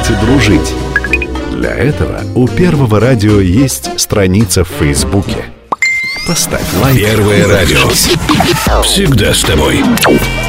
будете дружить? Для этого у Первого радио есть страница в Фейсбуке. Поставь лайк. Первое радио. Всегда с тобой.